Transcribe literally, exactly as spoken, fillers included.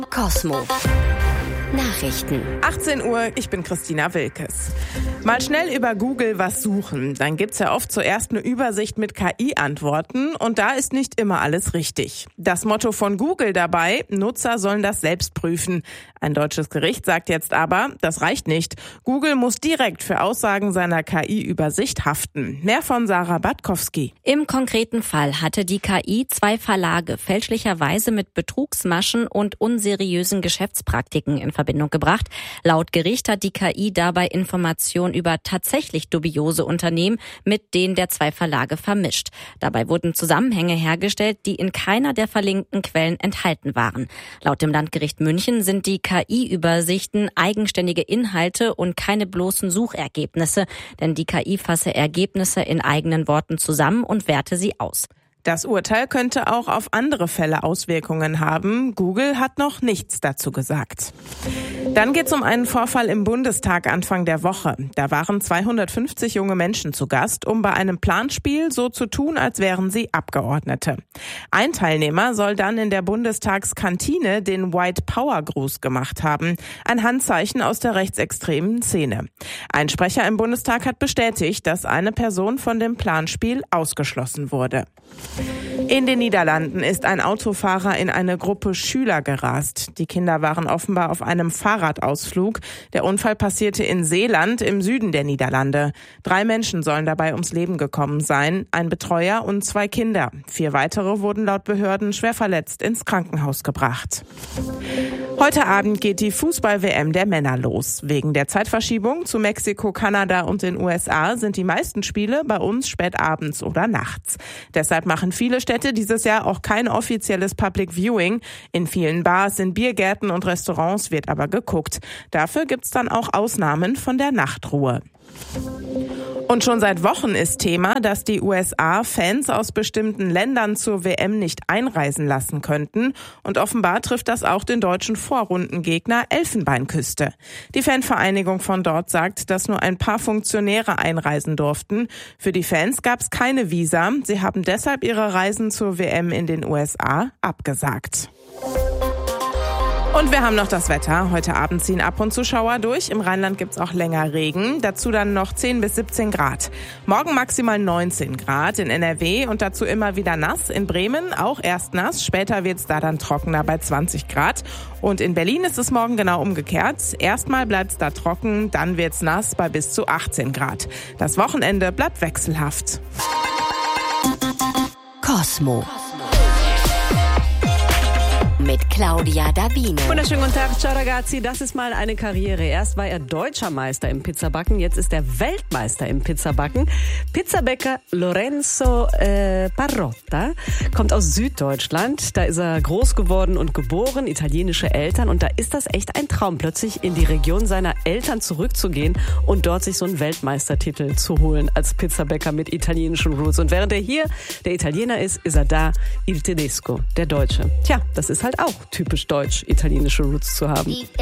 Cosmo Nachrichten. achtzehn Uhr, ich bin Christina Wilkes. Mal schnell über Google was suchen. Dann gibt's ja oft zuerst eine Übersicht mit K I-Antworten und da ist nicht immer alles richtig. Das Motto von Google dabei, Nutzer sollen das selbst prüfen. Ein deutsches Gericht sagt jetzt aber, das reicht nicht. Google muss direkt für Aussagen seiner K I-Übersicht haften. Mehr von Sarah Batkowski. Im konkreten Fall hatte die K I zwei Verlage fälschlicherweise mit Betrugsmaschen und unseriösen Geschäftspraktiken in Verbindung gebracht. Laut Gericht hat die K I dabei Informationen über tatsächlich dubiose Unternehmen mit denen der zwei Verlage vermischt. Dabei wurden Zusammenhänge hergestellt, die in keiner der verlinkten Quellen enthalten waren. Laut dem Landgericht München sind die K I-Übersichten eigenständige Inhalte und keine bloßen Suchergebnisse, denn die K I fasse Ergebnisse in eigenen Worten zusammen und werte sie aus. Das Urteil könnte auch auf andere Fälle Auswirkungen haben. Google hat noch nichts dazu gesagt. Dann geht es um einen Vorfall im Bundestag Anfang der Woche. Da waren zweihundertfünfzig junge Menschen zu Gast, um bei einem Planspiel so zu tun, als wären sie Abgeordnete. Ein Teilnehmer soll dann in der Bundestagskantine den White Power Gruß gemacht haben, ein Handzeichen aus der rechtsextremen Szene. Ein Sprecher im Bundestag hat bestätigt, dass eine Person von dem Planspiel ausgeschlossen wurde. In den Niederlanden ist ein Autofahrer in eine Gruppe Schüler gerast. Die Kinder waren offenbar auf einem Fahrradausflug. Der Unfall passierte in Zeeland im Süden der Niederlande. Drei Menschen sollen dabei ums Leben gekommen sein, ein Betreuer und zwei Kinder. Vier weitere wurden laut Behörden schwer verletzt ins Krankenhaus gebracht. Heute Abend geht die Fußball-W M der Männer los. Wegen der Zeitverschiebung zu Mexiko, Kanada und den U S A sind die meisten Spiele bei uns spät abends oder nachts. Deshalb machen viele Städte dieses Jahr auch kein offizielles Public Viewing. In vielen Bars, in Biergärten und Restaurants wird aber geguckt. Dafür gibt's dann auch Ausnahmen von der Nachtruhe. Und schon seit Wochen ist Thema, dass die U S A Fans aus bestimmten Ländern zur W M nicht einreisen lassen könnten. Und offenbar trifft das auch den deutschen Vorrundengegner Elfenbeinküste. Die Fanvereinigung von dort sagt, dass nur ein paar Funktionäre einreisen durften. Für die Fans gab es keine Visa. Sie haben deshalb ihre Reisen zur W M in den U S A abgesagt. Und wir haben noch das Wetter. Heute Abend ziehen ab und zu Schauer durch. Im Rheinland gibt's auch länger Regen. Dazu dann noch zehn bis siebzehn Grad. Morgen maximal neunzehn Grad in N R W und dazu immer wieder nass. In Bremen auch erst nass. Später wird's da dann trockener bei zwanzig Grad. Und in Berlin ist es morgen genau umgekehrt. Erstmal bleibt's da trocken, dann wird's nass bei bis zu achtzehn Grad. Das Wochenende bleibt wechselhaft. Cosmo mit Claudia Davine. Wunderschönen guten Tag, ciao ragazzi. Das ist mal eine Karriere. Erst war er deutscher Meister im Pizzabacken, jetzt ist er Weltmeister im Pizzabacken. Pizzabäcker Lorenzo äh, Parrotta kommt aus Süddeutschland. Da ist er groß geworden und geboren, italienische Eltern. Und da ist das echt ein Traum, plötzlich in die Region seiner Eltern zurückzugehen und dort sich so einen Weltmeistertitel zu holen als Pizzabäcker mit italienischen Roots. Und während er hier der Italiener ist, ist er da il Tedesco, der Deutsche. Tja, das ist halt auch typisch deutsch, italienische Roots zu haben.